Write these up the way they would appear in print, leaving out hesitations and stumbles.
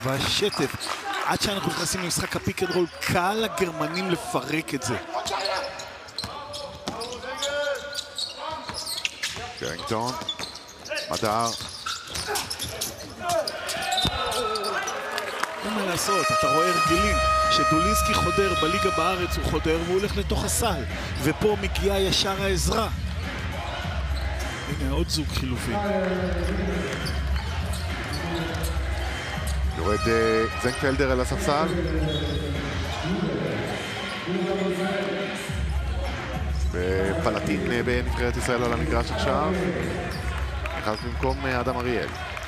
והשטף, עד שאנחנו נכנסים למשחק הפיק אנד רול, קל הגרמנים לפרק את זה. קרינגטון, מדר. אין מה לעשות, אתה רואה הרגלים שדולינסקי חודר בליגה בארץ, הוא חודר והוא הולך לתוך הסל, ופה מגיעה ישר העזרה. הנה עוד זוג חילופים. יורד זנקפלדר אל הספסל. ופלטין בנבחרת ישראל על המגרש עכשיו. נכנס במקום אדם אריאל.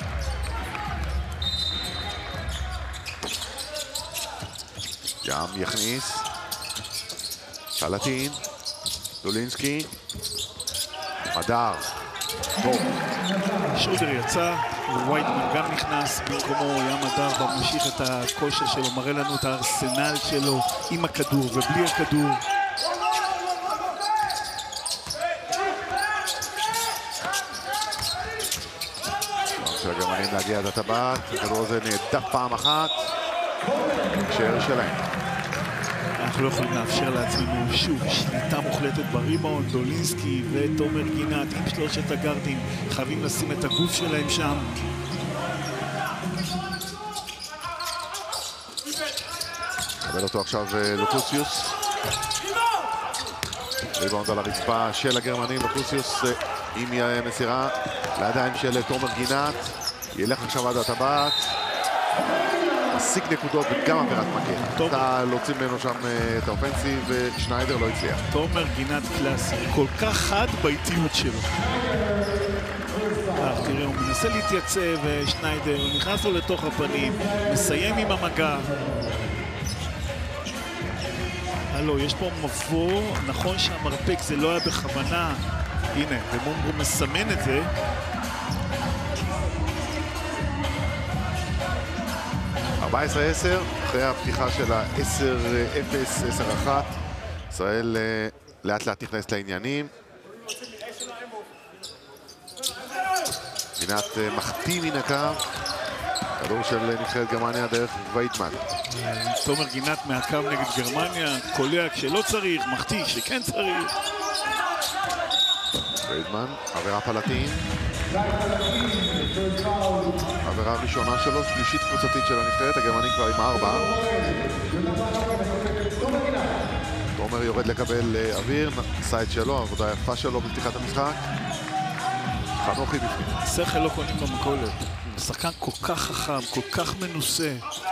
גם יכניס. פלטין. דולינסקי. מדר. טוב. שודר יצא, ווייטמן גם נכנס, במקומו ים מדר ממשיך את הכושר שלו, מראה לנו את הארסנל שלו עם הכדור ובלי הכדור. של הגרמנים להגיע עד הטבעת, הכדור הזה נהדף פעם אחת, שער שלהם. אנחנו לא יכולים לאפשר לעצמנו שוב שליטה מוחלטת בריבאונד. דולינסקי ותומר גינת עם שלושת הגארדים חייבים לשים את הגוף שלהם שם. קבל אותו עכשיו לוקוסיוס. ריבאונד על הרצפה של הגרמנים. לוקוסיוס עם מסירה לידיים של תומר גינת. ילך עכשיו עד הטבעת. משיג נקודות וגם עבירת מגן. אתה להוציא ממנו שם את האופנסי ושניידר לא הצליח. תומר גינת קלאסי, כל כך חד באיטיות שלו. תראה, הוא מנסה להתייצב ושניידר, הוא נכנס לו לתוך הפנים, מסיים עם המגע. הלו, יש פה מבוא, נכון שהמרפק זה לא היה בכוונה. הנה, ומומברו מסמן את זה. (14-10) אחרי הפתיחה של ה-10-0, 10-1. ישראל לאט לאט נכנס לעניינים. גינת מחטיא מן הקו. כדור של נבחרת גרמניה דרך וייטמן. תומר גינת מהקו נגד גרמניה, קולע כשלא צריך, מחטיא שכן צריך. וייטמן, עבירה פלטין. עבירה ראשונה שלו, שלישית קבוצתית של הנבחרת, הגרמנים כבר עם 4. תומר יורד לקבל אוויר, עשה את שלו, עבודה יפה שלו בפתיחת המשחק. חנוכי בפנים. שכל לא קונים במכולת. שחקן כל כך חכם, כל כך מנוסה.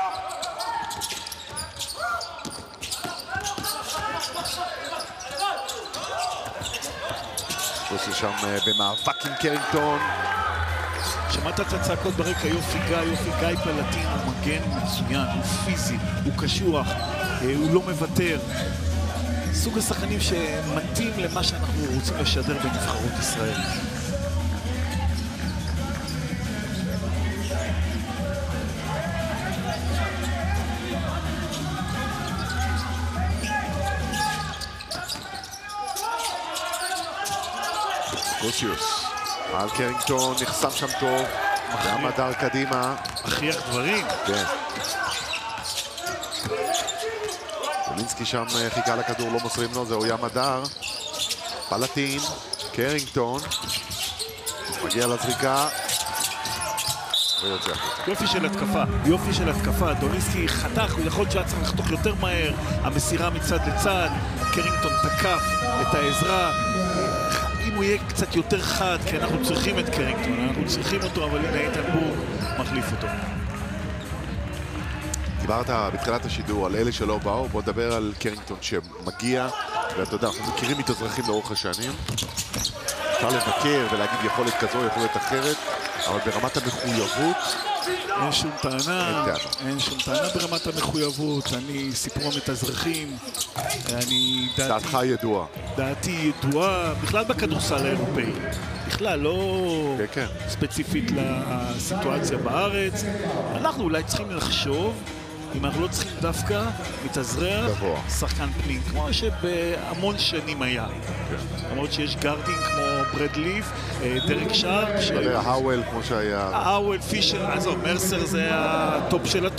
עושה שם במאבק עם קרינגטון. שמעת את הצעקות ברקע, יופי גיא פלטין, הוא מגן מצוין, הוא פיזי, הוא קשוח, הוא לא מוותר. סוג השחקנים שמתאים למה שאנחנו רוצים לשדר בנבחרות ישראל. גוסיוס על קרינגטון, נחסם שם טוב, גם מדר קדימה. מכריח דברים. כן. דולינסקי שם חיכה לכדור, לא מוסרים לו, זהו ים מדר. פלטין, קרינגטון, מגיע לזריקה. ויוצא. יופי של התקפה. דולינסקי חתך, הוא יכול שהיה צריך לחתוך יותר מהר. המסירה מצד לצד, קרינגטון תקף את העזרה. אם הוא יהיה קצת יותר חד, כי אנחנו צריכים את קרינגטון, אנחנו צריכים אותו, אבל הנה איתן בורג מחליף אותו. דיברת בתחילת השידור על אלה שלא באו, בוא נדבר על קרינגטון שמגיע, ואתה יודע, אנחנו מכירים איתו אזרחים לאורך השנים. אפשר לבקר ולהגיד יכולת כזו, יכולת אחרת, אבל ברמת המחויבות... אין שום טענה ברמת המחויבות. סיפור המתאזרחים, דעתך ידועה. דעתי ידועה, בכלל בכדורסל האירופאי. בכלל, לא ספציפית לסיטואציה בארץ. אנחנו אולי צריכים לחשוב אם אנחנו לא צריכים דווקא מתאזרח שחקן פנים, כמו שבהמון שנים היה. למרות שיש גארדים כמו ברד ליף, דרק שרפ, האוול כמו שהיה. האוול, פישר, מרסר זה הטופ של הטופ.